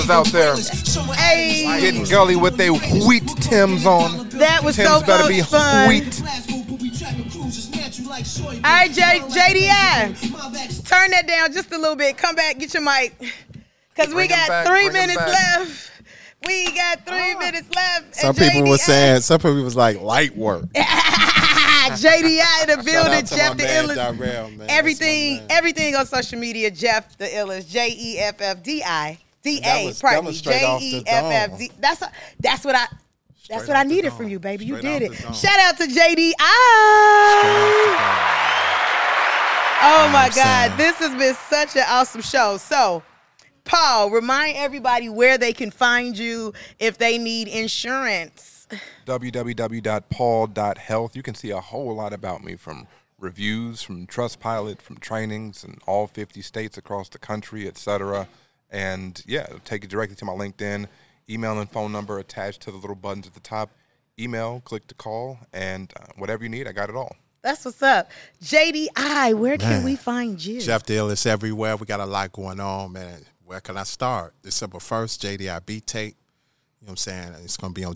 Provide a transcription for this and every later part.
out there Hey, getting gully with their wheat Timbs on. that was Timbs so better be fun. wheat. All right, JDI, turn that down just a little bit. Come back, get your mic, because we Bring him got back, 3 bring him minutes back. left. We got 3 minutes left. Some And people were JDI saying, some people was like light work. JDI in the Shout building, out to Jeff my the man, illest. Darrell, man. Everything, That's my man. everything on social media, Jeff the illest. JEFFDI. That was straight off the dome. That's what I Straight off the needed dome. from you, baby. You Straight did off it. the dome. Shout out to JDI. Oh You know my what I'm God, saying? this has been such an awesome show. So, Paul, remind everybody where they can find you if they need insurance. www.paul.health. You can see a whole lot about me, from reviews, from Trustpilot, from trainings in all 50 states across the country, etc. And yeah, it'll take you directly to my LinkedIn, email and phone number attached to the little buttons at the top. Email, click to call, and whatever you need, I got it all. That's what's up. JDI, where can Man. we find you? Jeff the illest everywhere. We got a lot going on, man. Where can I start? December 1st, JDI beat tape. You know what I'm saying? It's going to be on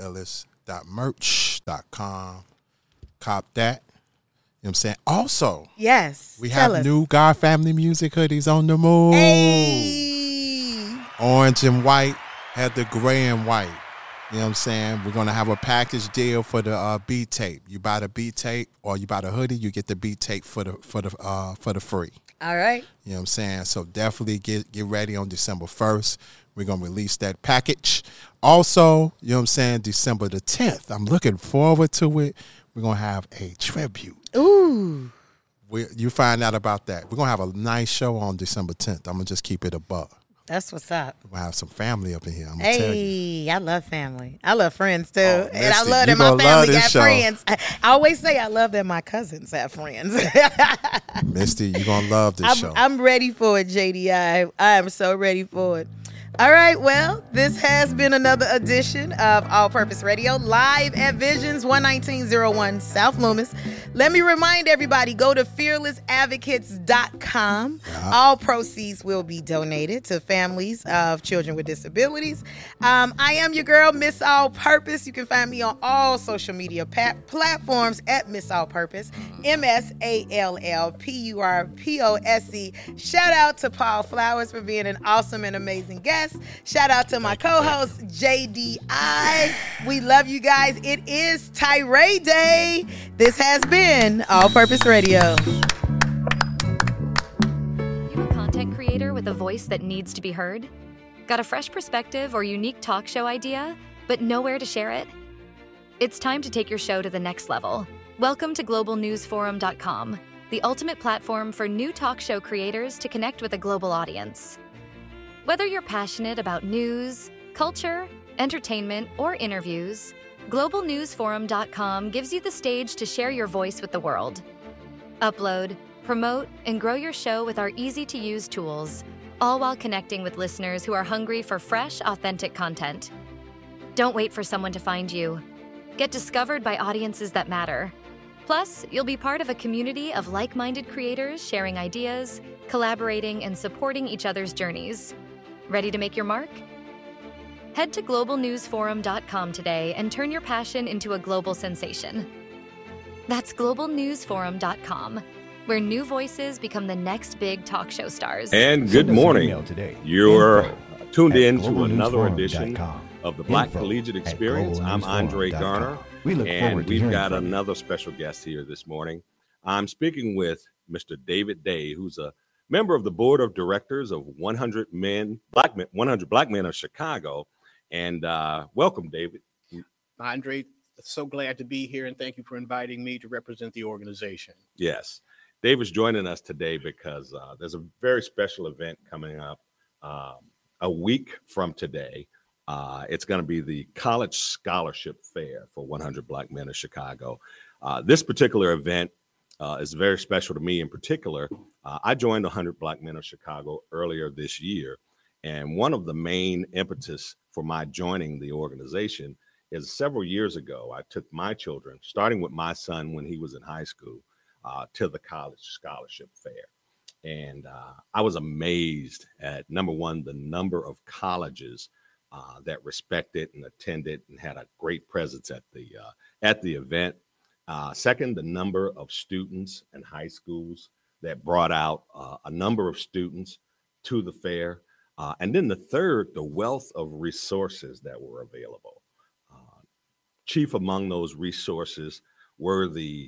jefftheillest.merch.com. Cop that. You know what I'm saying? Also, Yes. we tell have us. new God Family Music hoodies on the move. Hey. Orange and white, had the gray and white. You know what I'm saying? We're going to have a package deal for the beat tape. You buy the beat tape or you buy the hoodie, you get the beat tape for the free. All right. You know what I'm saying? So definitely get ready on December 1st. We're going to release that package. Also, you know what I'm saying, December the 10th. I'm looking forward to it. We're going to have a tribute. Ooh. You find out about that. We're going to have a nice show on December 10th. I'm going to just keep it above. That's what's up. We're going to have some family up in here. I'm going to tell you. Hey, I love family. I love friends too. Oh, and I Misty, love you that my gonna love family this got show. friends. I always say I love that my cousins have friends. Misty, you're going to love this show. I'm ready for it, JDI. I am so ready for it. All right, well, this has been another edition of All Purpose Radio, live at Visions 11901 South Loomis. Let me remind everybody, go to fearlessadvocates.com. All proceeds will be donated to families of children with disabilities. I am your girl, Miss All Purpose. You can find me on all social media platforms at Miss All Purpose, MSALLPURPOSE. Shout out to Paul Flowers for being an awesome and amazing guest. Shout out to my co-host, JDI. We love you guys. It is Tirade Day. This has been All Purpose Radio. You a content creator with a voice that needs to be heard? Got a fresh perspective or unique talk show idea, but nowhere to share it? It's time to take your show to the next level. Welcome to globalnewsforum.com, the ultimate platform for new talk show creators to connect with a global audience. Whether you're passionate about news, culture, entertainment, or interviews, globalnewsforum.com gives you the stage to share your voice with the world. Upload, promote, and grow your show with our easy-to-use tools, all while connecting with listeners who are hungry for fresh, authentic content. Don't wait for someone to find you. Get discovered by audiences that matter. Plus, you'll be part of a community of like-minded creators sharing ideas, collaborating, and supporting each other's journeys. Ready to make your mark? Head to globalnewsforum.com today and turn your passion into a global sensation. That's globalnewsforum.com, where new voices become the next big talk show stars. And good Send us an morning. email today. You're tuned Info in at to another edition globalnewsforum.com. of the Black Info Collegiate at Experience. I'm Andre globalnewsforum.com. Garner, We look and forward to we've hearing got from you. another special guest here this morning. I'm speaking with Mr. David Day, who's a member of the board of directors of 100 Black Men of Chicago. And welcome, David. Andre, so glad to be here, and thank you for inviting me to represent the organization. Yes. David's joining us today because there's a very special event coming up a week from today. It's going to be the College Scholarship Fair for 100 Black Men of Chicago. This particular event is very special to me in particular. I joined 100 Black Men of Chicago earlier this year, and one of the main impetus for my joining the organization is several years ago, I took my children, starting with my son when he was in high school, to the College Scholarship Fair. And I was amazed at, number one, the number of colleges that respected and attended and had a great presence at the event. Second, the number of students and high schools that brought out a number of students to the fair. And then the third, the wealth of resources that were available. Chief among those resources were the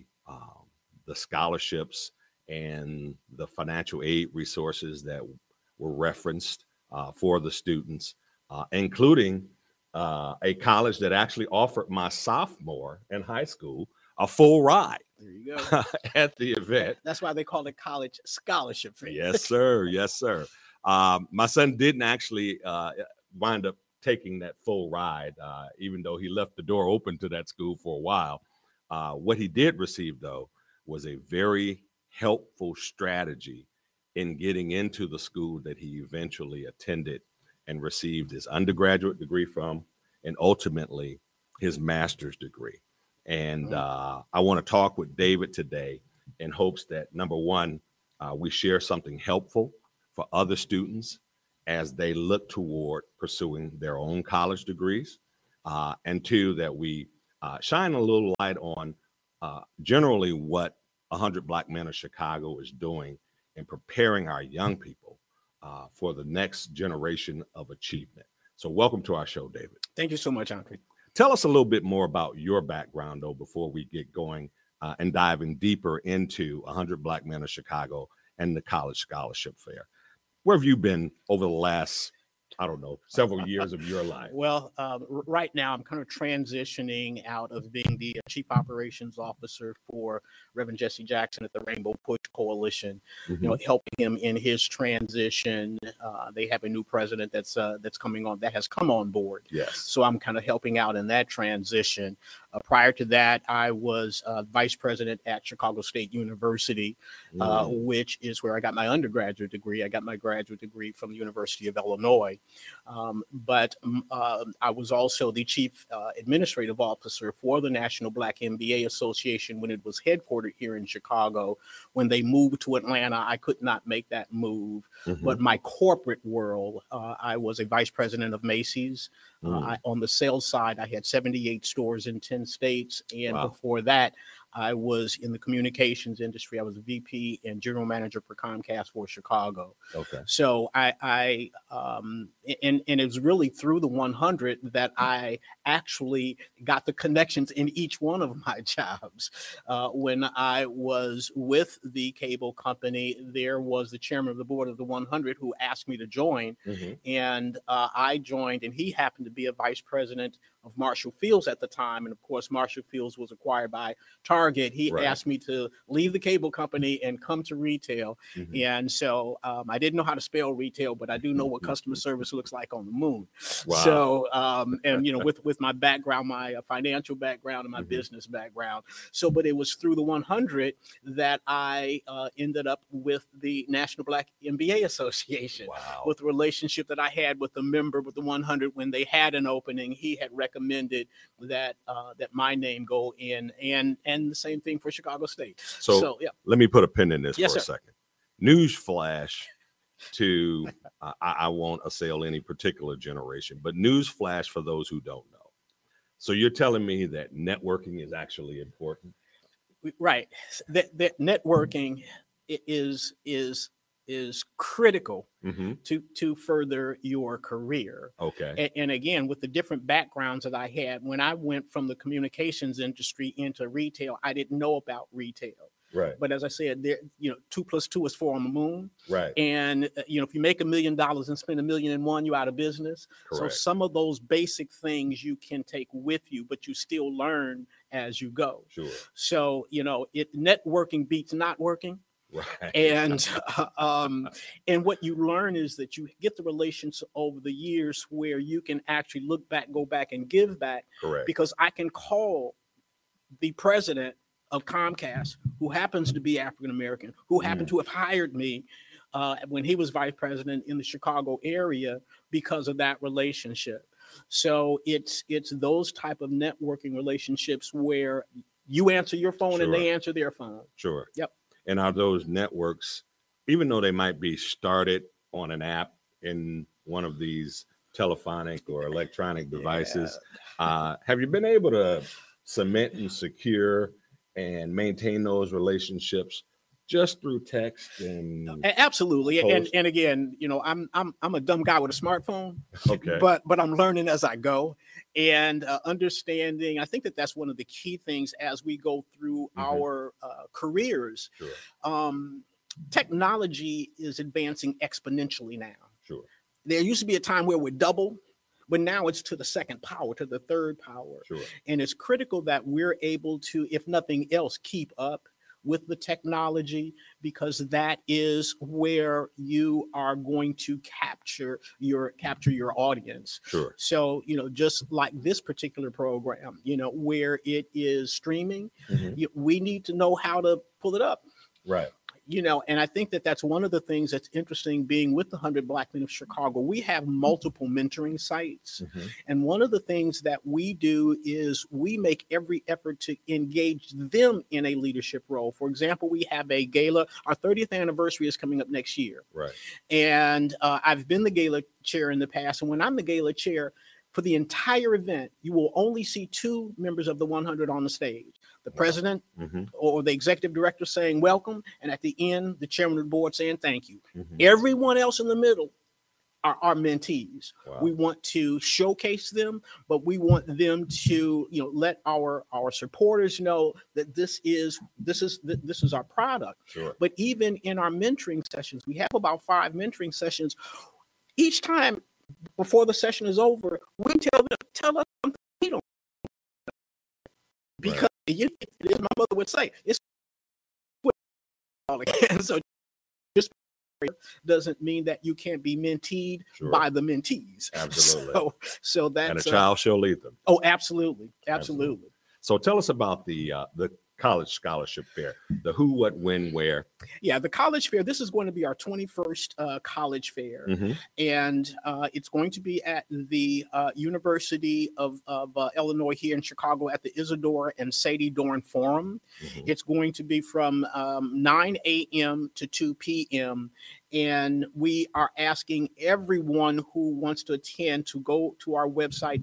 scholarships and the financial aid resources that were referenced for the students, including a college that actually offered my sophomore in high school a full ride. There you go. At the event. That's why they call it college scholarship fair. Yes, sir. Yes, sir. My son didn't actually wind up taking that full ride, even though he left the door open to that school for a while. What he did receive, though, was a very helpful strategy in getting into the school that he eventually attended and received his undergraduate degree from, and ultimately his master's degree. And I want to talk with David today in hopes that, number one, we share something helpful for other students as they look toward pursuing their own college degrees. And two, that we shine a little light on generally what 100 Black Men of Chicago is doing in preparing our young people for the next generation of achievement. So welcome to our show, David. Thank you so much, Andre. Tell us a little bit more about your background, though, before we get going and diving deeper into 100 Black Men of Chicago and the College Scholarship Fair. Where have you been over the last, I don't know, several years of your life? Well, right now I'm kind of transitioning out of being the Chief Operations Officer for Reverend Jesse Jackson at the Rainbow Push Coalition, helping him in his transition. They have a new president that's coming on, that has come on board. Yes. So I'm kind of helping out in that transition. Prior to that, I was vice president at Chicago State University, which is where I got my undergraduate degree. I got my graduate degree from the University of Illinois. But I was also the chief administrative officer for the National Black MBA Association when it was headquartered here in Chicago. When they moved to Atlanta, I could not make that move. But my corporate world, I was a vice president of Macy's. On the sales side, I had 78 stores in 10 states. And before that, I was in the communications industry. I was a VP and general manager for Comcast for Chicago. Okay. So and it was really through the 100 that I actually got the connections in each one of my jobs. When I was with the cable company, there was the chairman of the board of the 100 who asked me to join. And I joined, and he happened to be a vice president of Marshall Fields at the time. And of course, Marshall Fields was acquired by Target. He asked me to leave the cable company and come to retail. And so I didn't know how to spell retail, but I do know what customer service looks like on the moon. So, and with my background, my financial background and my business background. So, but it was through the 100 that I ended up with the National Black MBA Association, with the relationship that I had with the member with the 100 when they had an opening. He had recommended that that my name go in, and the same thing for Chicago State. So yeah. Let me put a pin in this for a sir. second. News flash to I won't assail any particular generation, but news flash for those who don't know. So you're telling me that networking is actually important? Right. That networking is critical to further your career. Okay. And again, with the different backgrounds that I had, when I went from the communications industry into retail, I didn't know about retail. Right. But as I said, there, 2 + 2 is 4 on the moon. Right. And if you make $1 million and spend $1 million in one, you're out of business. Correct. So some of those basic things you can take with you, but you still learn as you go. Sure. So networking beats not working. Right. And what you learn is that you get the relations over the years where you can actually look back, go back, and give back. Correct. Because I can call the president of Comcast, who happens to be African American, who happened to have hired me when he was vice president in the Chicago area because of that relationship. So it's those type of networking relationships where you answer your phone and they answer their phone. Sure. Yep. And are those networks even though they might be started on an app in one of these telephonic or electronic devices, have you been able to cement and secure and maintain those relationships just through text and Absolutely. post? And again, you know, I'm a dumb guy with a smartphone, Okay. but I'm learning as I go and understanding. I think that that's one of the key things as we go through our careers. Sure. Technology is advancing exponentially now. Sure. There used to be a time where we're double, but now it's to the second power, to the third power. Sure. And it's critical that we're able to, if nothing else, keep up with the technology, because that is where you are going to capture your audience. Sure. So, you know, just like this particular program, you know, where it is streaming, we need to know how to pull it up. Right. You know, and I think that that's one of the things that's interesting being with the 100 Black Men of Chicago. We have multiple mentoring sites. And one of the things that we do is we make every effort to engage them in a leadership role. For example, we have a gala. Our 30th anniversary is coming up next year. Right. And I've been the gala chair in the past. And when I'm the gala chair, for the entire event, you will only see 2 members of the 100 on the stage. The president or the executive director saying welcome, and at the end, the chairman of the board saying thank you. Everyone else in the middle are our mentees. Wow. We want to showcase them, but we want them to, you know, let our supporters know that this is our product. Sure. But even in our mentoring sessions, we have about 5 mentoring sessions. Each time before the session is over, we tell us something we don't know. Because as my mother would say, it's all again. So just doesn't mean that you can't be menteed by the mentees. Absolutely. So that's and a child shall lead them. Oh, absolutely. Absolutely. So tell us about the college scholarship fair, the who, what, when, where. Yeah, the college fair. This is going to be our 21st college fair, and it's going to be at the University of Illinois here in Chicago at the Isadora and Sadie Dorn Forum. It's going to be from 9 a.m. to 2 p.m. And we are asking everyone who wants to attend to go to our website,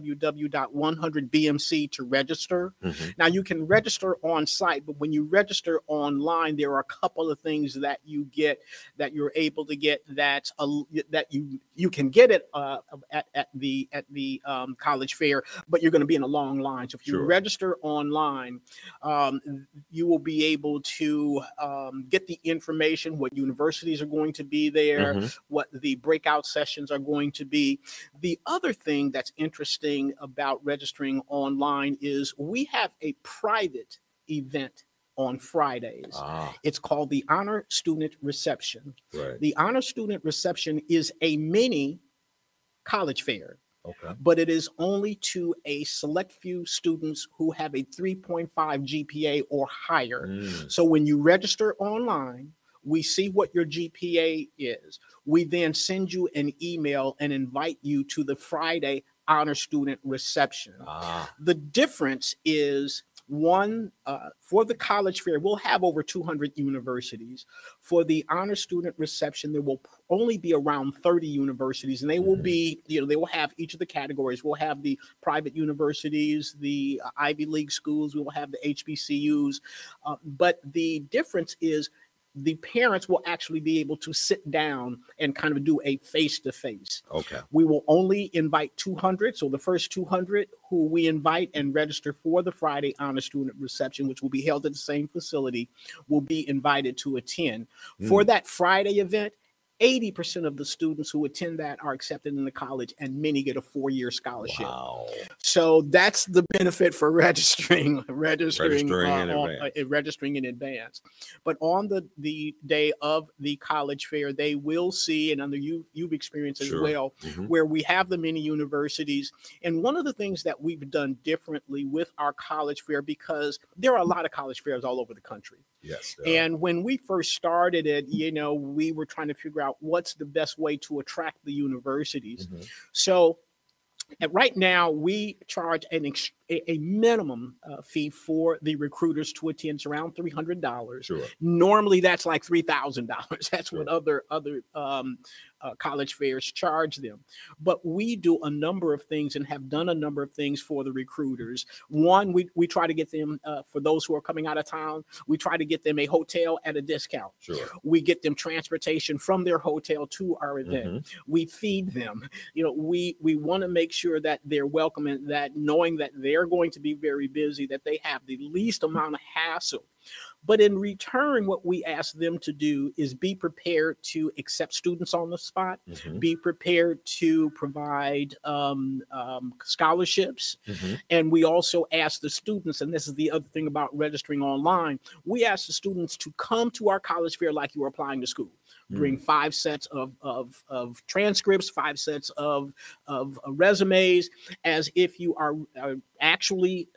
www.100bmc, to register. Now, you can register on site, but when you register online, there are a couple of things that you get, that you're able to get, that you can get it at the college fair, but you're going to be in a long line. So if you register online, you will be able to get the information, what universities are going to be there, what the breakout sessions are going to be. The other thing that's interesting about registering online is we have a private event on Fridays. It's called the Honor Student Reception. Right. The Honor Student Reception is a mini college fair. Okay. But it is only to a select few students who have a 3.5 GPA or higher. So when you register online, we see what your GPA is. We then send you an email and invite you to the Friday Honor Student Reception. The difference is, one, for the college fair, we'll have over 200 universities. For the Honor Student Reception, there will only be around 30 universities, and they will be, you know, they will have each of the categories. We'll have the private universities, the Ivy League schools, we will have the HBCUs. But the difference is, the parents will actually be able to sit down and kind of do a face-to-face. Okay. We will only invite 200. So the first 200 who we invite and register for the Friday Honor Student Reception, which will be held at the same facility, will be invited to attend. For that Friday event, 80% of the students who attend that are accepted in the college, and many get a 4-year scholarship. Wow. So that's the benefit for registering in advance. But on the day of the college fair, they will see, and under you've experienced as well, where we have the many universities. And one of the things that we've done differently with our college fair, because there are a lot of college fairs all over the country. Yes. And when we first started it, you know, we were trying to figure out what's the best way to attract the universities. So right now we charge an a minimum fee for the recruiters to attend. It's around $300. Sure. Normally, that's like $3,000. That's Sure. what other college fairs charge them. But we do a number of things and have done a number of things for the recruiters. One, we try to get them, for those who are coming out of town, we try to get them a hotel at a discount. Sure. We get them transportation from their hotel to our event. We feed them. We want to make sure that they're welcome, and that knowing that they're going to be very busy, that they have the least amount of hassle. But in return, what we ask them to do is be prepared to accept students on the spot, be prepared to provide scholarships. And we also ask the students, and this is the other thing about registering online, we ask the students to come to our college fair like you are applying to school. Bring 5 sets of transcripts, 5 sets of resumes, as if you are actually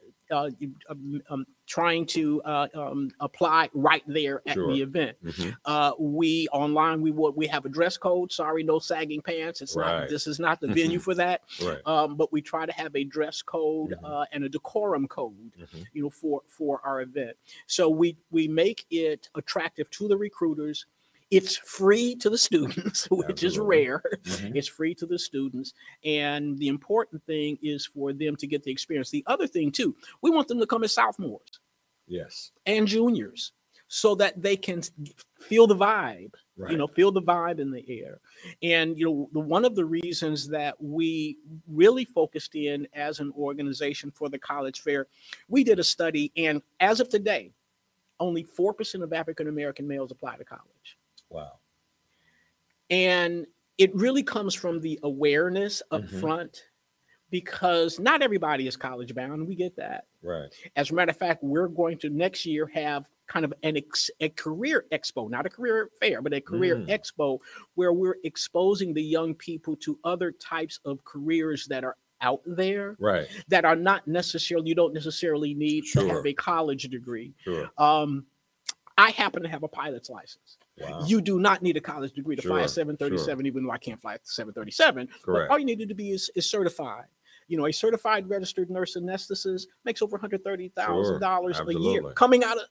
trying to apply right there at the event. We online, we have a dress code. Sorry, no sagging pants. It's not. This is not the venue for that. But we try to have a dress code and a decorum code, for our event. So we make it attractive to the recruiters. It's free to the students, which is rare. It's free to the students. And the important thing is for them to get the experience. The other thing, too, we want them to come as sophomores. Yes. And juniors, so that they can feel the vibe, feel the vibe in the air. And, one of the reasons that we really focused in as an organization for the college fair, we did a study, and as of today, only 4% of African-American males apply to college. Wow. And it really comes from the awareness up front, because not everybody is college bound. We get that. Right. As a matter of fact, we're going to next year have kind of a career expo, not a career fair, but a career expo, where we're exposing the young people to other types of careers that are out there, that are not necessarily, you don't necessarily need to have a college degree. I happen to have a pilot's license. Wow. You do not need a college degree to fly a 737, even though I can't fly a 737. But all you need to be is certified. A certified registered nurse anesthetist makes over $130,000 a year coming out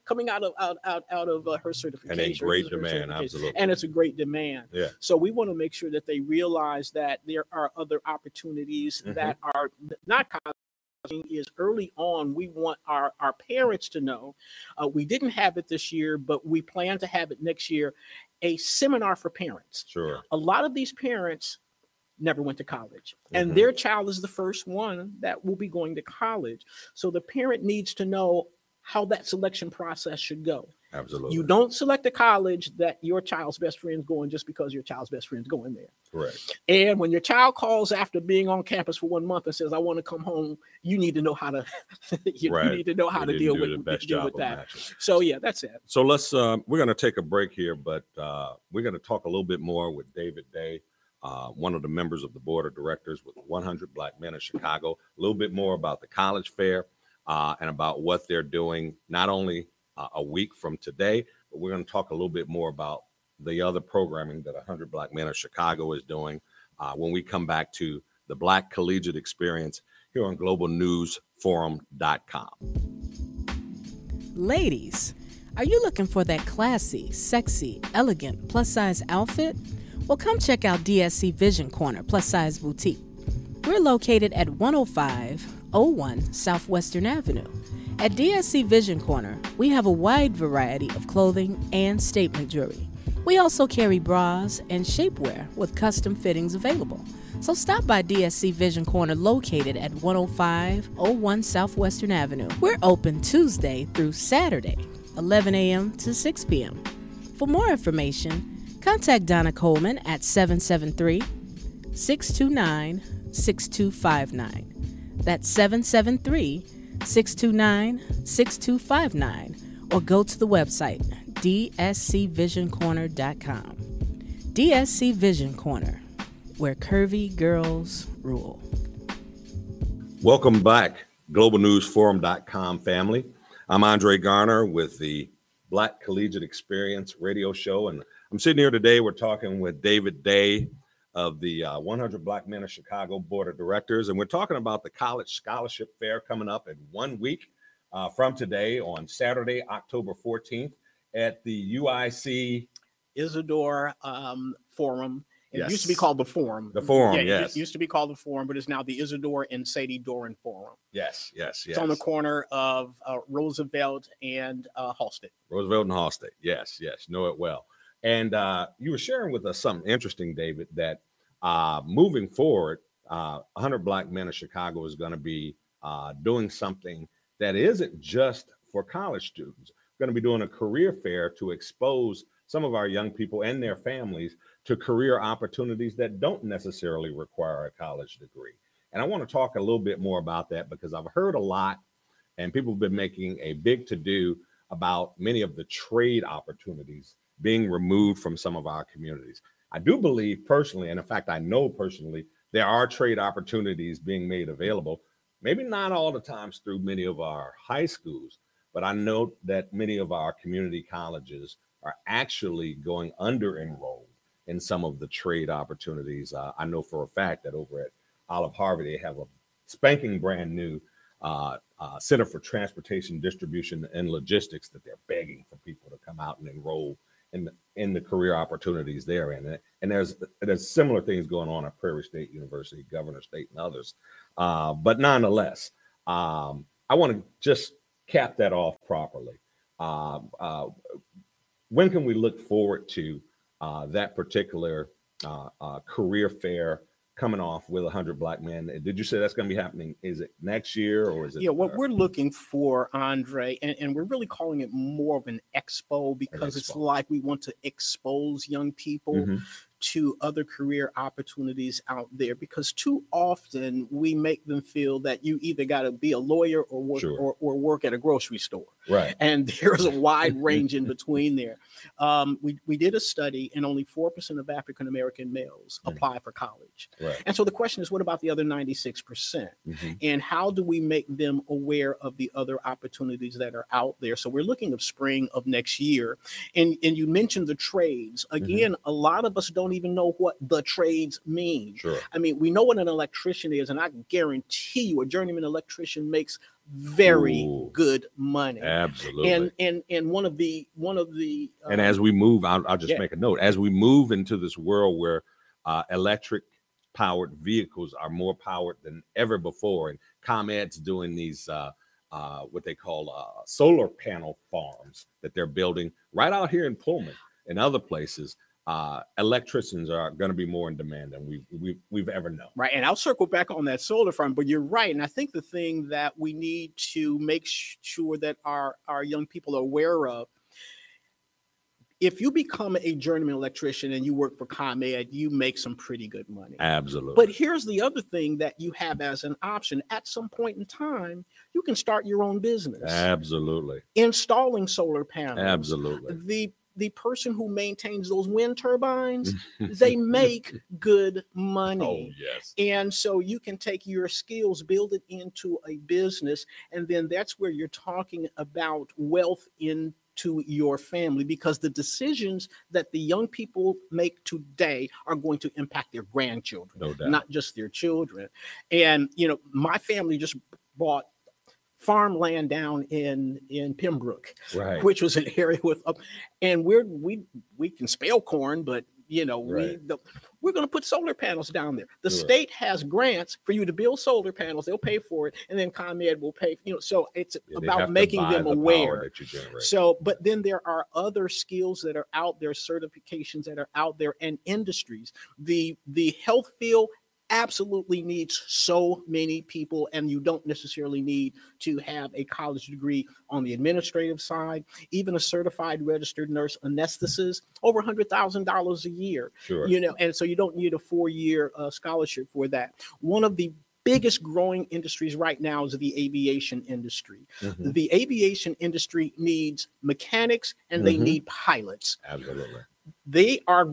of her certification. And in great demand, absolutely. And it's a great demand. Yeah. So we want to make sure that they realize that there are other opportunities that are not college. Is early on, we want our parents to know. We didn't have it this year, but we plan to have it next year, a seminar for parents. Sure. A lot of these parents never went to college, and their child is the first one that will be going to college. So the parent needs to know how that selection process should go. Absolutely. You don't select a college that your child's best friend's going just because your child's best friend's going there. Correct. And when your child calls after being on campus for 1 month and says, I want to come home, you need to know how to you need to know how to deal with that. So yeah, that's it. So let's we're going to take a break here, but we're going to talk a little bit more with David Day, one of the members of the board of directors with 100 Black Men of Chicago, a little bit more about the college fair and about what they're doing, not only a week from today, but we're going to talk a little bit more about the other programming that 100 Black Men of Chicago is doing when we come back to the Black Collegiate Experience here on globalnewsforum.com. Ladies, are you looking for that classy, sexy, elegant, plus-size outfit? Well, come check out DSC Vision Corner Plus Size Boutique. We're located at 10501 Southwestern Avenue. At DSC Vision Corner, we have a wide variety of clothing and statement jewelry. We also carry bras and shapewear with custom fittings available. So stop by DSC Vision Corner located at 10501 Southwestern Avenue. We're open Tuesday through Saturday, 11 a.m. to 6 p.m. For more information, contact Donna Coleman at 773-629-6259. That's 773-629-6259, or go to the website dscvisioncorner.com. DSC Vision Corner, where curvy girls rule. Welcome back, globalnewsforum.com family. I'm Andre Garner with the Black Collegiate Experience radio show, and I'm sitting here today. We're talking with David Day, of the 100 Black Men of Chicago Board of Directors. And we're talking about the College Scholarship Fair coming up in 1 week from today on Saturday, October 14th at the UIC Isidore Forum. It Yes. used to be called the Forum. The Forum, Yeah, yes. It used to be called the Forum, but it's now the Isidore and Sadie Doran Forum. Yes. It's on the corner of Roosevelt and Halsted. Roosevelt and Halsted. Yes, know it well. And you were sharing with us something interesting, David, that moving forward, 100 Black Men of Chicago is going to be doing something that isn't just for college students. We're going to be doing a career fair to expose some of our young people and their families to career opportunities that don't necessarily require a college degree. And I want to talk a little bit more about that because I've heard a lot and people have been making a big to-do about many of the trade opportunities being removed from some of our communities. I do believe personally, and in fact, I know personally, there are trade opportunities being made available, maybe not all the times through many of our high schools, but I know that many of our community colleges are actually going under-enrolled in some of the trade opportunities. I know for a fact that over at Olive Harvey, they have a spanking brand new Center for Transportation, Distribution, and Logistics that they're begging for people to come out and enroll in the career opportunities there. And there's similar things going on at Prairie State University, Governor State, and others. But nonetheless, I want to just cap that off properly. When can we look forward to that particular career fair coming off with 100 Black Men? Did you say that's going to be happening? Is it next year or is it? Yeah, what we're looking for, Andre, and we're really calling it more of an expo because it's like we want to expose young people to other career opportunities out there, because too often we make them feel that you either got to be a lawyer or work or work at a grocery store. Right. And there's a wide range in between there. We did a study and only 4% of African-American males apply for college. Right. And so the question is, what about the other 96%? And how do we make them aware of the other opportunities that are out there? So we're looking at spring of next year. And you mentioned the trades. Again, a lot of us don't even know what the trades mean. Sure. I mean, we know what an electrician is, and I guarantee you a journeyman electrician makes very good money. Absolutely. And one of the and as we move, I'll just make a note, as we move into this world where electric powered vehicles are more powered than ever before, and ComEd's doing these what they call solar panel farms that they're building right out here in Pullman and other places. Electricians are going to be more in demand than we've ever known. Right. And I'll circle back on that solar farm, but you're right. And I think the thing that we need to make sure that our young people are aware of, if you become a journeyman electrician and you work for ComEd, you make some pretty good money. Absolutely. But here's the other thing that you have as an option. At some point in time, you can start your own business. Absolutely. Installing solar panels. Absolutely. The person who maintains those wind turbines, they make good money. Oh, yes. And so you can take your skills, build it into a business, and then that's where you're talking about wealth into your family, because the decisions that the young people make today are going to impact their grandchildren, no doubt, not just their children. And, my family just bought farmland down in Pembroke, right, which was an area with and we can spell corn, but right, we're going to put solar panels down there. The state has grants for you to build solar panels. They'll pay for it, and then ComEd will pay. So it's about making them aware. So, but then there are other skills that are out there, certifications that are out there, and industries. The health field absolutely needs so many people, and you don't necessarily need to have a college degree on the administrative side. Even a certified registered nurse anesthetist, over $100,000 a year. Sure. And so you don't need a 4-year scholarship for that. One of the biggest growing industries right now is the aviation industry. The aviation industry needs mechanics and they need pilots. Absolutely. They are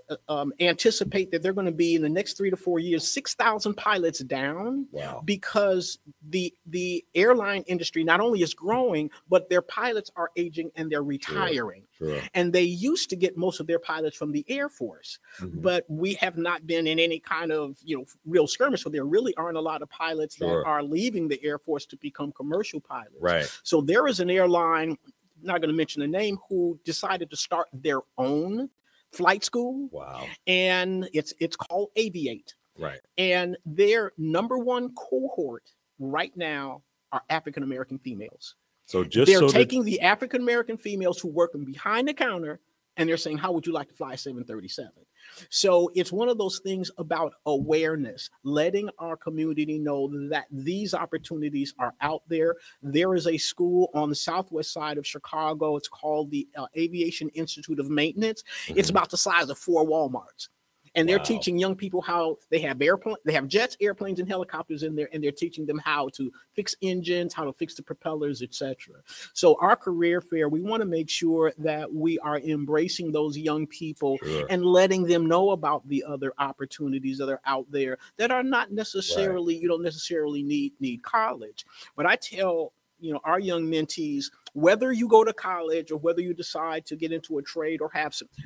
anticipate that they're going to be in the next 3 to 4 years 6,000 pilots down. Wow. Because the airline industry not only is growing, but their pilots are aging and they're retiring. Sure. And they used to get most of their pilots from the Air Force, but we have not been in any kind of real skirmish. So there really aren't a lot of pilots that are leaving the Air Force to become commercial pilots. Right. So there is an airline, not going to mention the name, who decided to start their own flight school. Wow. And it's called Aviate. Right. And their number one cohort right now are African-American females. So they're taking the African-American females who work behind the counter and they're saying, how would you like to fly a 737? So it's one of those things about awareness, letting our community know that these opportunities are out there. There is a school on the southwest side of Chicago. It's called the Aviation Institute of Maintenance. It's about the size of 4 Walmarts. And they're teaching young people how they have jets, airplanes, and helicopters in there, and they're teaching them how to fix engines, how to fix the propellers, etc. So our career fair, we want to make sure that we are embracing those young people and letting them know about the other opportunities that are out there that are not necessarily, you don't necessarily need college. But I tell our young mentees, whether you go to college or whether you decide to get into a trade or have some,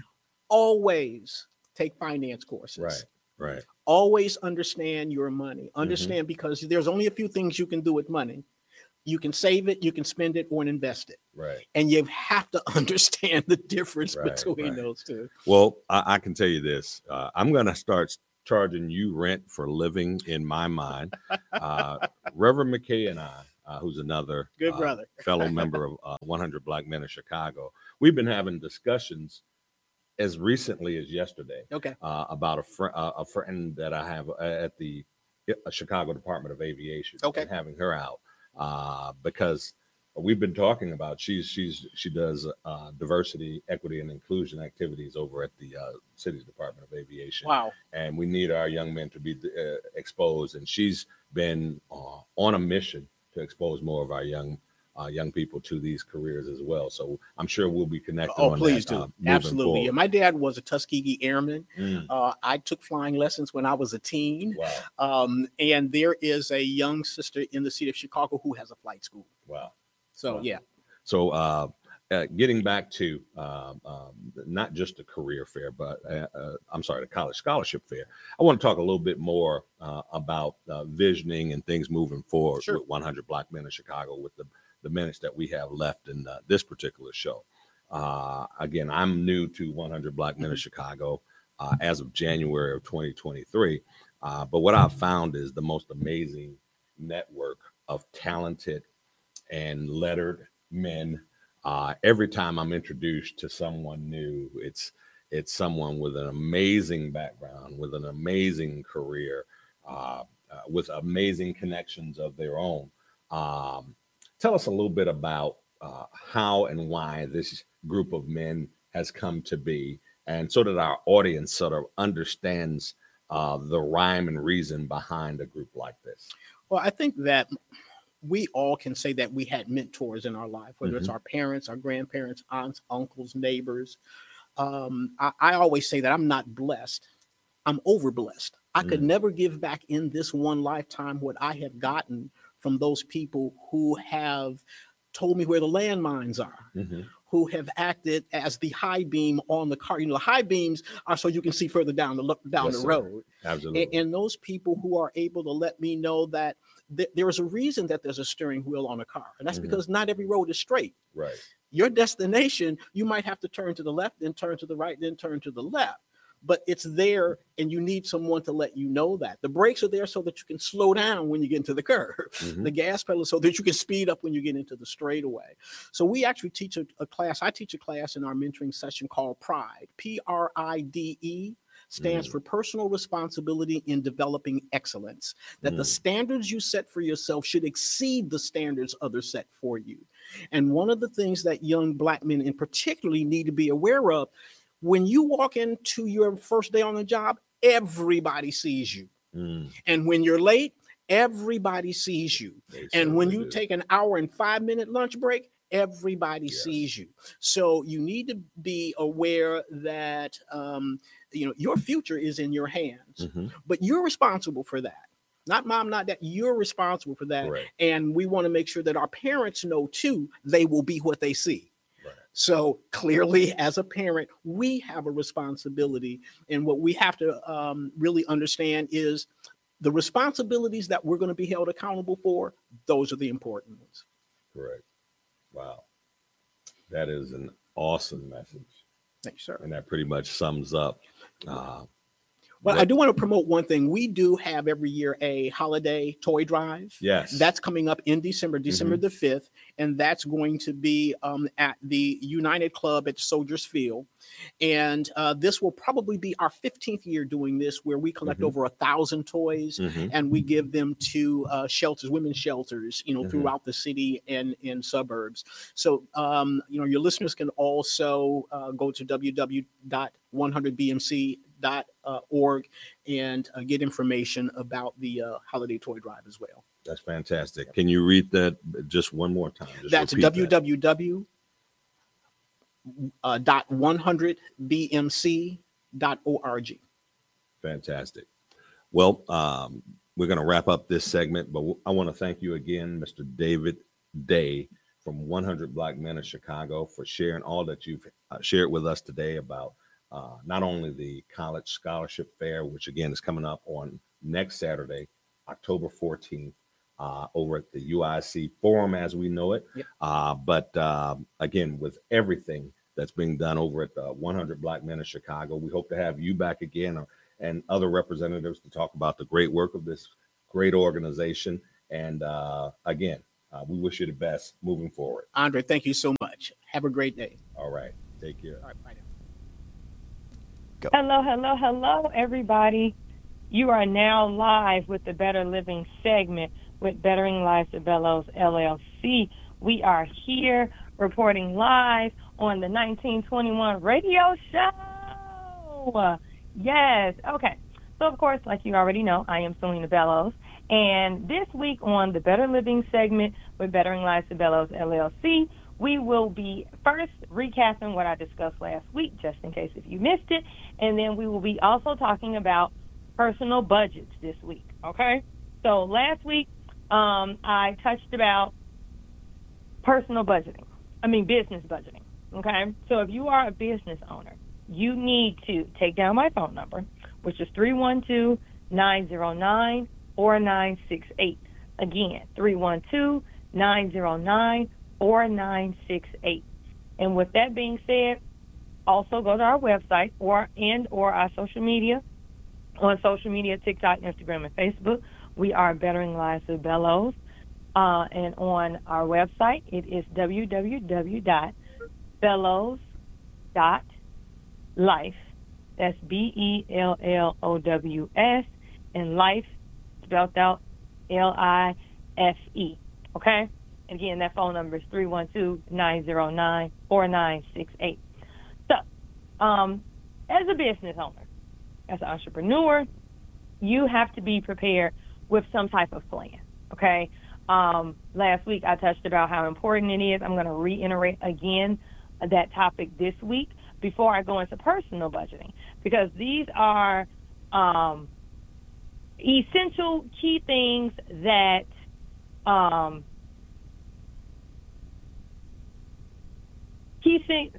always take finance courses. Right. Always understand your money. Understand because there's only a few things you can do with money. You can save it, you can spend it, or invest it. Right. And you have to understand the difference between those two. Well, I can tell you this. I'm going to start charging you rent for living in my mind. Reverend McKay and I, who's another good brother, fellow member of 100 Black Men in Chicago, we've been having discussions as recently as yesterday, about a friend that I have at the Chicago Department of Aviation, and having her out because we've been talking about she does diversity, equity, and inclusion activities over at the city's Department of Aviation. Wow! And we need our young men to be exposed, and she's been on a mission to expose more of our young people to these careers as well. So I'm sure we'll be connected. Oh, please do. Absolutely. Yeah, my dad was a Tuskegee Airman. I took flying lessons when I was a teen. Wow. And there is a young sister in the city of Chicago who has a flight school. Wow. So, yeah. So getting back to not just the career fair, but the college scholarship fair, I want to talk a little bit more about visioning and things moving forward with 100 Black Men in Chicago with the minutes that we have left in this particular show. Again, I'm new to 100 Black Men in Chicago as of January of 2023. But what I've found is the most amazing network of talented and lettered men. Every time I'm introduced to someone new, it's someone with an amazing background, with an amazing career, with amazing connections of their own. Tell us a little bit about how and why this group of men has come to be, and so that our audience sort of understands the rhyme and reason behind a group like this. Well, I think that we all can say that we had mentors in our life, whether it's our parents, our grandparents, aunts, uncles, neighbors. I always say that I'm not blessed. I'm overblessed. I could never give back in this one lifetime what I have gotten from those people who have told me where the landmines are, who have acted as the high beam on the car. The high beams are so you can see further down the road. Absolutely. And those people who are able to let me know that there is a reason that there's a steering wheel on a car. And that's because not every road is straight. Right. Your destination, you might have to turn to the left, then turn to the right, then turn to the left. But it's there, and you need someone to let you know that. The brakes are there so that you can slow down when you get into the curve. The gas pedal so that you can speed up when you get into the straightaway. So we actually teach a class. I teach a class in our mentoring session called PRIDE. PRIDE stands for Personal Responsibility in Developing Excellence. That the standards you set for yourself should exceed the standards others set for you. And one of the things that young Black men in particularly need to be aware of, when you walk into your first day on the job, everybody sees you. And when you're late, everybody sees you. And when you take an hour and 5-minute lunch break, Everybody sees you. So you need to be aware that, your future is in your hands, but you're responsible for that. Not mom, not dad. You're responsible for that. Correct. And we want to make sure that our parents know too, they will be what they see. Right. So clearly, as a parent, we have a responsibility. And what we have to really understand is the responsibilities that we're going to be held accountable for. Those are the important ones. Correct. Wow. That is an awesome message. Thank you, sir. And that pretty much sums up. Well, I do want to promote one thing. We do have every year a holiday toy drive. Yes. That's coming up in December the 5th. And that's going to be at the United Club at Soldiers Field. And this will probably be our 15th year doing this, where we collect over 1,000 toys and we give them to shelters, women's shelters, throughout the city and in suburbs. So, your listeners can also go to www.100bmc.org and get information about the holiday toy drive as well. That's fantastic. Can you read that just one more time? That's www.100bmc.org. Fantastic. Well, we're going to wrap up this segment, but I want to thank you again, Mr. David Day from 100 Black Men of Chicago, for sharing all that you've shared with us today about not only the College Scholarship Fair, which again is coming up on next Saturday, October 14th, over at the UIC Forum as we know it. Yep. But again, with everything that's being done over at the 100 Black Men of Chicago, we hope to have you back again and other representatives to talk about the great work of this great organization. And again, we wish you the best moving forward. Andre, thank you so much. Have a great day. All right. Take care. All right, bye now. Hello, everybody. You are now live with the Better Living segment with Bettering Lives of Bellows, LLC. We are here reporting live on the 1921 radio show. Yes. Okay. So, of course, like you already know, I am Selena Bellows. And this week on the Better Living segment with Bettering Lives of Bellows, LLC, we will be first recapping what I discussed last week, just in case if you missed it. And then we will be also talking about personal budgets this week, okay? So last week, I touched about business budgeting, okay? So if you are a business owner, you need to take down my phone number, which is 312-909-4968. Again, 312-909-4968. And with that being said, also go to our website or our social media. On social media, TikTok, Instagram, and Facebook, we are Bettering Lives of Bellows. And on our website, it is www.bellows.life. That's BELLOWS, and life spelled out LIFE. Okay? Again, that phone number is 312-909-4968. So, as a business owner, as an entrepreneur, you have to be prepared with some type of plan, okay? Last week, I touched about how important it is. I'm going to reiterate again that topic this week before I go into personal budgeting, because these are essential key things that key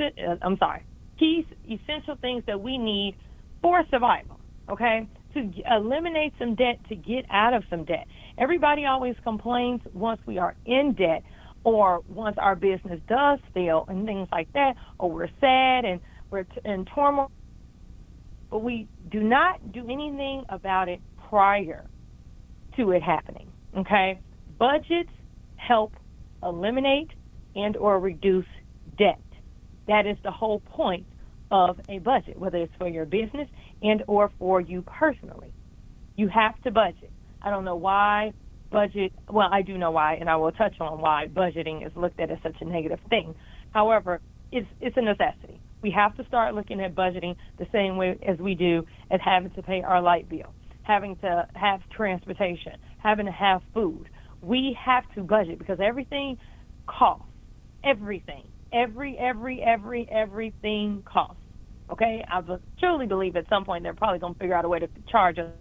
essential things that we need for survival, okay? To eliminate some debt, to get out of some debt. Everybody always complains once we are in debt or once our business does fail and things like that, or we're sad and we're in turmoil, but we do not do anything about it prior to it happening, okay? Budgets help eliminate and or reduce debt. That is the whole point of a budget, whether it's for your business and or for you personally. You have to budget. I don't know why I do know why, and I will touch on why budgeting is looked at as such a negative thing. However, it's a necessity. We have to start looking at budgeting the same way as we do as having to pay our light bill, having to have transportation, having to have food. We have to budget because everything costs. everything. Everything costs. Okay? I truly believe at some point they're probably going to figure out a way to charge us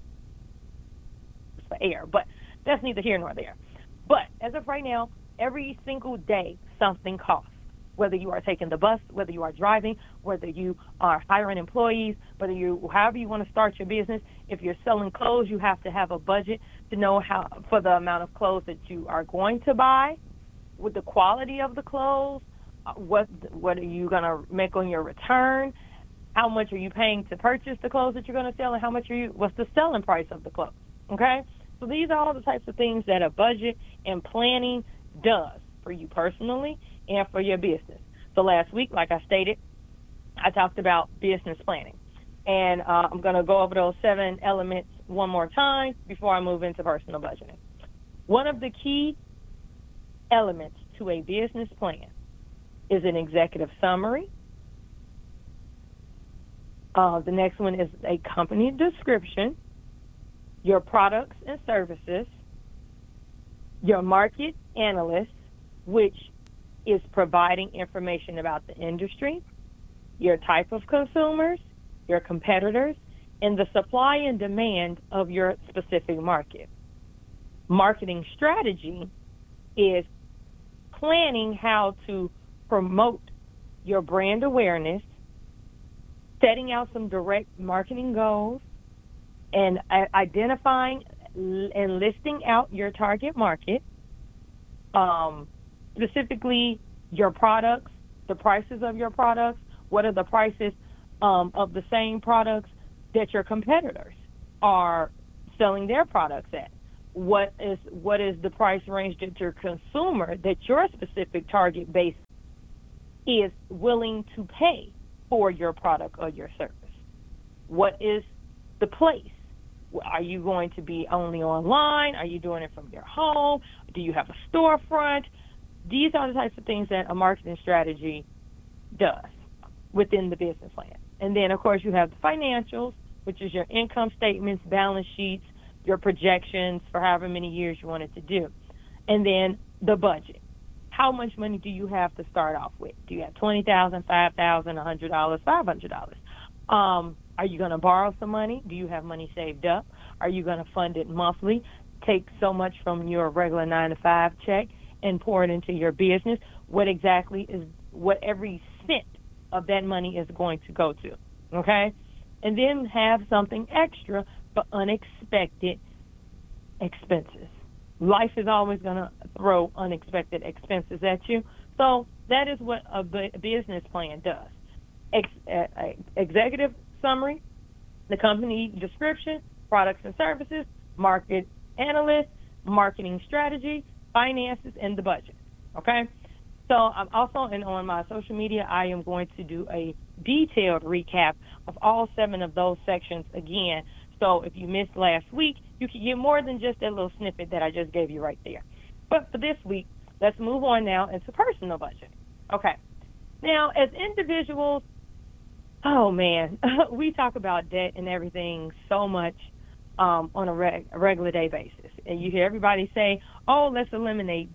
for air, but that's neither here nor there. But as of right now, every single day something costs. Whether you are taking the bus, whether you are driving, whether you are hiring employees, however you want to start your business. If you're selling clothes, you have to have a budget to know for the amount of clothes that you are going to buy, with the quality of the clothes, what are you going to make on your return, how much are you paying to purchase the clothes that you're going to sell, and what's the selling price of the clothes, okay? So these are all the types of things that a budget and planning does for you personally and for your business. So last week, like I stated, I talked about business planning. And I'm going to go over those 7 elements one more time before I move into personal budgeting. One of the key elements to a business plan is an executive summary. The next one is a company description, your products and services, your market analyst, which is providing information about the industry, your type of consumers, your competitors, and the supply and demand of your specific market. Marketing strategy is planning how to promote your brand awareness, setting out some direct marketing goals, and identifying and listing out your target market, specifically your products, the prices of your products, what are the prices of the same products that your competitors are selling their products at. What is the price range that your consumer, that your specific target base is willing to pay for your product or your service? What is the place? Are you going to be only online? Are you doing it from your home? Do you have a storefront? These are the types of things that a marketing strategy does within the business plan. And then, of course, you have the financials, which is your income statements, balance sheets, your projections for however many years you want it to do. And then the budget. How much money do you have to start off with? Do you have $20,000, $5,000, $100, $500? Are you going to borrow some money? Do you have money saved up? Are you going to fund it monthly? Take so much from your regular 9-to-5 check and pour it into your business? What every cent of that money is going to go to, okay? And then have something extra for unexpected expenses. Life is always going to throw unexpected expenses at you. So that is what a business plan does. Executive summary, the company description, products and services, market analyst, marketing strategy, finances, and the budget, okay? So I'm also, on my social media, I am going to do a detailed recap of all 7 of those sections again. So if you missed last week, you can get more than just that little snippet that I just gave you right there. But for this week, let's move on now into personal budget. Okay. Now, as individuals, oh man, we talk about debt and everything so much on a regular day basis. And you hear everybody say, oh, let's eliminate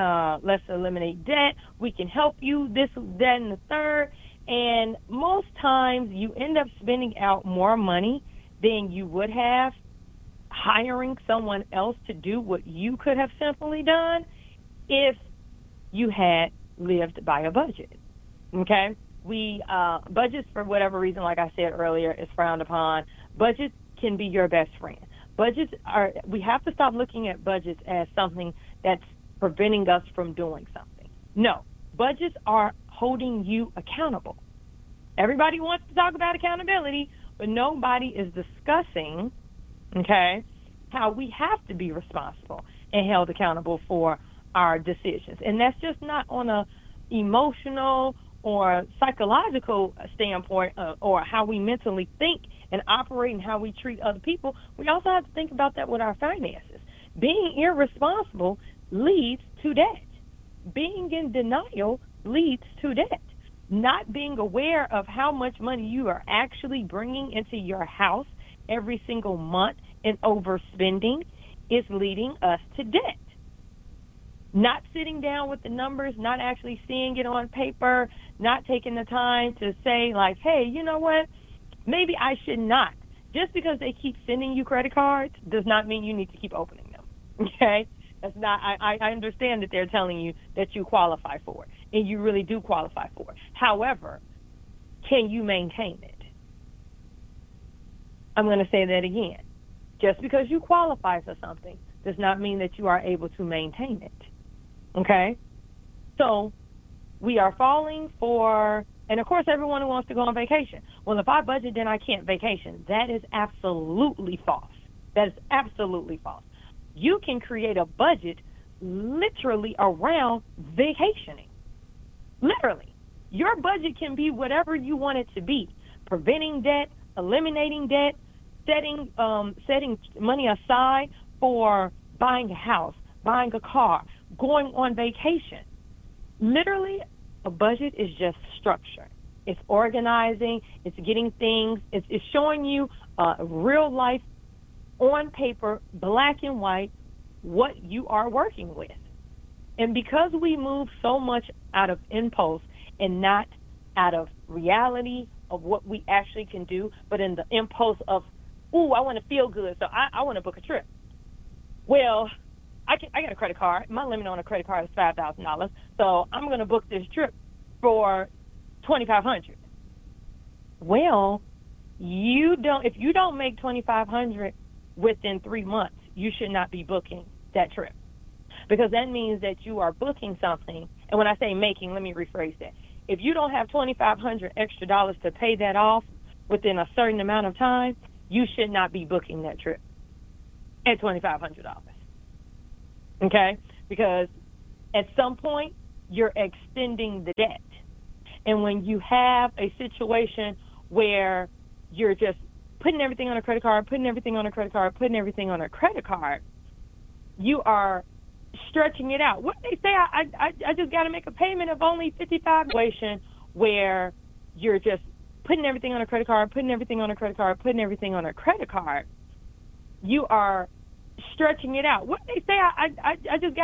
debt. We can help you, this, that, and the third. And most times you end up spending out more money than you would have hiring someone else to do what you could have simply done if you had lived by a budget. Okay? Budgets, for whatever reason, like I said earlier, is frowned upon. Budgets can be your best friend. We have to stop looking at budgets as something that's preventing us from doing something. No, budgets are holding you accountable. Everybody wants to talk about accountability, but nobody is discussing, okay, how we have to be responsible and held accountable for our decisions. And that's just not on a emotional or psychological standpoint or how we mentally think and operate and how we treat other people. We also have to think about that with our finances. Being irresponsible leads to debt. Being in denial leads to debt. Not being aware of how much money you are actually bringing into your house every single month and overspending is leading us to debt. not sitting down with the numbers, not actually seeing it on paper, not taking the time to say, like, hey, you know what? Maybe I should not. Just because they keep sending you credit cards does not mean you need to keep opening them, okay? That's not. I understand that they're telling you that you qualify for it, and you really do qualify for it. However, can you maintain it? I'm going to say that again. Just because you qualify for something does not mean that you are able to maintain it, okay? So we are falling for, and of course everyone who wants to go on vacation. Well, if I budget, then I can't vacation. That is absolutely false. That is absolutely false. You can create a budget literally around vacationing. Literally. Your budget can be whatever you want it to be. Preventing debt, eliminating debt, setting money aside for buying a house, buying a car, going on vacation. Literally, a budget is just structure. It's organizing, it's getting things, it's showing you real life on paper, black and white, what you are working with. And because we move so much out of impulse and not out of reality of what we actually can do, but in the impulse of, ooh, I want to feel good, so I want to book a trip. Well, I got a credit card. My limit on a credit card is $5,000, so I'm going to book this trip for $2,500. Well, if you don't make $2,500 within 3 months, you should not be booking that trip, because that means that you are booking something. And when I say making, let me rephrase that. If you don't have $2,500 extra dollars to pay that off within a certain amount of time, you should not be booking that trip at $2,500. Okay? Because at some point, you're extending the debt. And when you have a situation where you're just putting everything on a credit card, putting everything on a credit card, putting everything on a credit card, you are stretching it out. What they say, I just got to make a payment of only $55, where you're just putting everything on a credit card, putting everything on a credit card, putting everything on a credit card. You are stretching it out. What they say, I just got